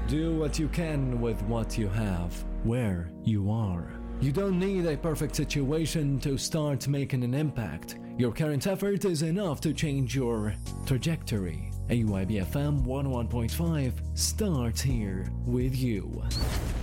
Do what you can with what you have, where you are. You don't need a perfect situation to start making an impact. Your current effort is enough to change your trajectory. AYB FM 101.5 starts here with you.